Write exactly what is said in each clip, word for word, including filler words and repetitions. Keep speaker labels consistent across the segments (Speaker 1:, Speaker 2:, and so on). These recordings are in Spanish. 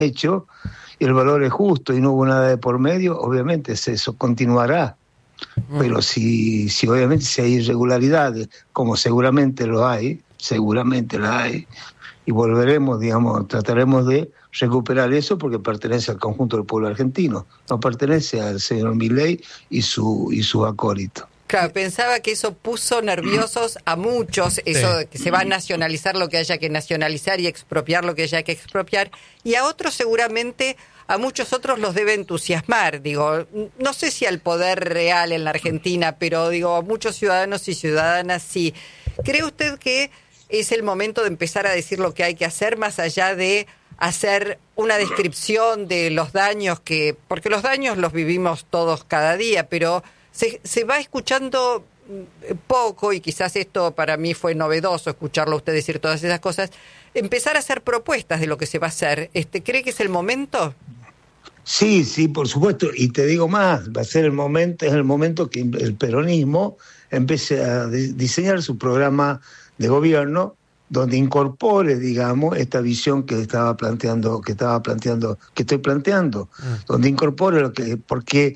Speaker 1: hecho y el valor es justo y no hubo nada de por medio, obviamente eso continuará. Pero si, si obviamente si hay irregularidades, como seguramente lo hay, seguramente la hay, y volveremos, digamos, trataremos de recuperar eso porque pertenece al conjunto del pueblo argentino, no pertenece al señor Milei y su y sus acólitos.
Speaker 2: Claro, pensaba que eso puso nerviosos a muchos, eso de que se va a nacionalizar lo que haya que nacionalizar y expropiar lo que haya que expropiar, y a otros seguramente, a muchos otros los debe entusiasmar, digo, no sé si al poder real en la Argentina, pero digo, a muchos ciudadanos y ciudadanas sí. ¿Cree usted que es el momento de empezar a decir lo que hay que hacer, más allá de hacer una descripción de los daños que, porque los daños los vivimos todos cada día, pero se, se va escuchando poco, y quizás esto para mí fue novedoso escucharlo a usted decir todas esas cosas, empezar a hacer propuestas de lo que se va a hacer? Este, ¿cree que es el momento?
Speaker 1: Sí, sí, por supuesto, y te digo más, va a ser el momento, es el momento que el peronismo empiece a de, diseñar su programa de gobierno donde incorpore, digamos, esta visión que estaba planteando, que estaba planteando, que estoy planteando, mm. donde incorpore lo que, porque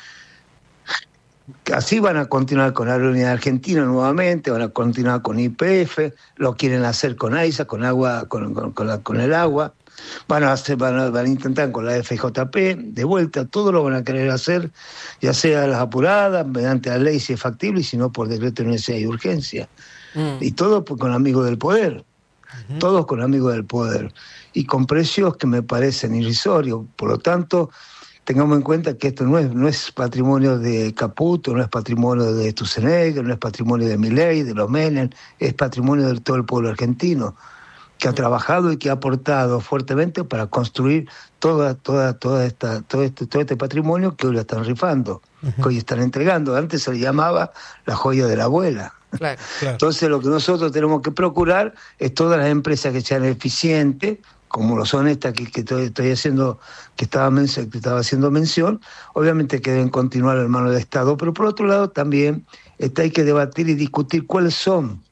Speaker 1: así van a continuar con Aerolínea Argentina nuevamente, van a continuar con Y P F, lo quieren hacer con AISA, con agua, con, con, con, la, con el agua. Van a, hacer, van, a, van a intentar con la F J P, de vuelta, todo lo van a querer hacer, ya sea las apuradas, mediante la ley si es factible, y si no por decreto de necesidad y urgencia. Mm. Y todo pues, con amigos del poder, uh-huh. todos con amigos del poder, y con precios que me parecen irrisorios. Por lo tanto, tengamos en cuenta que esto no es, no es patrimonio de Caputo, no es patrimonio de Sturzenegger, no es patrimonio de Milei, de los Menem, es patrimonio de todo el pueblo argentino, que ha trabajado y que ha aportado fuertemente para construir toda, toda, toda esta, todo este, todo este patrimonio que hoy lo están rifando, uh-huh. que hoy están entregando. Antes se le llamaba la joya de la abuela.
Speaker 2: Claro, claro.
Speaker 1: Entonces lo que nosotros tenemos que procurar es todas las empresas que sean eficientes, como lo son estas que, que estoy, estoy haciendo, que estaba, men- que estaba haciendo mención, obviamente que deben continuar en manos del Estado, pero por otro lado también está, hay que debatir y discutir cuáles son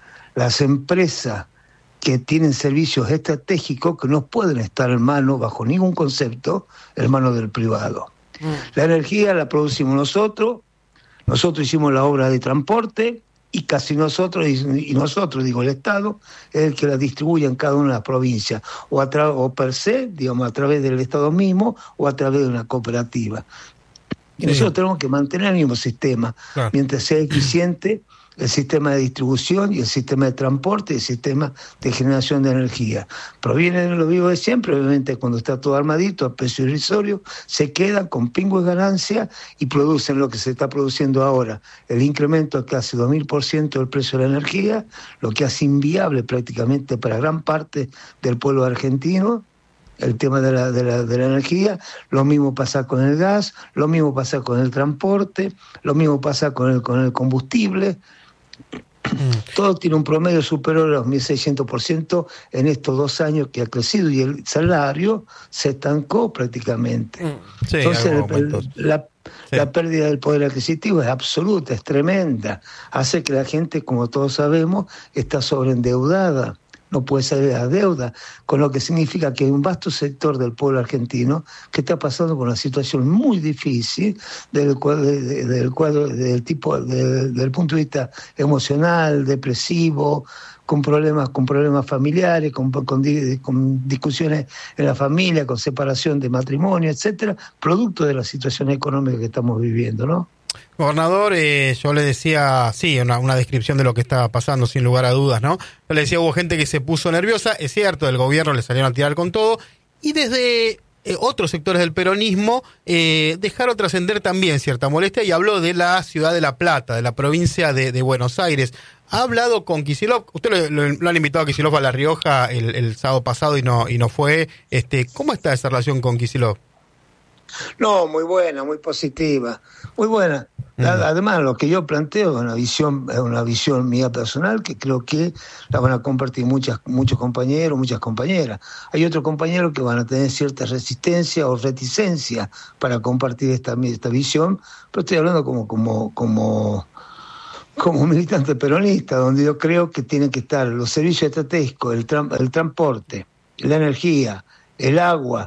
Speaker 1: las empresas que tienen servicios estratégicos que no pueden estar en manos, bajo ningún concepto, en manos del privado. Mm. La energía la producimos nosotros, nosotros hicimos la obra de transporte, y casi nosotros, y nosotros, digo, el Estado, es el que la distribuye en cada una de las provincias, o, a tra- o per se, digamos, a través del Estado mismo, o a través de una cooperativa. Y sí. nosotros tenemos que mantener el mismo sistema, claro. mientras sea eficiente el sistema de distribución y el sistema de transporte y el sistema de generación de energía. Proviene de lo vivo de siempre, obviamente cuando está todo armadito, a precio irrisorio, se quedan con pingües ganancias y producen lo que se está produciendo ahora, el incremento casi dos mil por ciento del precio de la energía, lo que hace inviable prácticamente para gran parte del pueblo argentino el tema de la, de la, de la energía. Lo mismo pasa con el gas, lo mismo pasa con el transporte, lo mismo pasa con el, con el combustible. Todo tiene un promedio superior a los mil seiscientos por ciento en estos dos años que ha crecido, y el salario se estancó prácticamente. Sí, entonces el, el, la, sí. la pérdida del poder adquisitivo es absoluta, es tremenda. Hace que la gente, como todos sabemos, está sobreendeudada, no puede salir de la deuda, con lo que significa que hay un vasto sector del pueblo argentino que está pasando por una situación muy difícil del cuadro, de, del cuadro del tipo de, del punto de vista emocional, depresivo, con problemas con problemas familiares, con, con, con discusiones en la familia, con separación de matrimonio, etcétera, producto de la situación económica que estamos viviendo, ¿no?
Speaker 3: Gobernador, eh, yo le decía, sí, una, una descripción de lo que estaba pasando, sin lugar a dudas, ¿no? Yo le decía, hubo gente que se puso nerviosa, es cierto, del gobierno le salieron a tirar con todo, y desde eh, otros sectores del peronismo eh, dejaron trascender también cierta molestia, y habló de la ciudad de La Plata, de la provincia de, de Buenos Aires. ¿Ha hablado con Kicillof? Usted lo, lo, lo han invitado a Kicillof a La Rioja el, el sábado pasado y no, y no fue. Este, ¿cómo está esa relación con Kicillof?
Speaker 1: No, muy buena, muy positiva, muy buena. Uh-huh. Además, lo que yo planteo es una visión, es una visión mía personal que creo que la van a compartir muchas, muchos compañeros, muchas compañeras. Hay otros compañeros que van a tener cierta resistencia o reticencia para compartir esta, esta visión, pero estoy hablando como, como, como, como militante peronista, donde yo creo que tienen que estar los servicios estratégicos, el, tra- el transporte, la energía el agua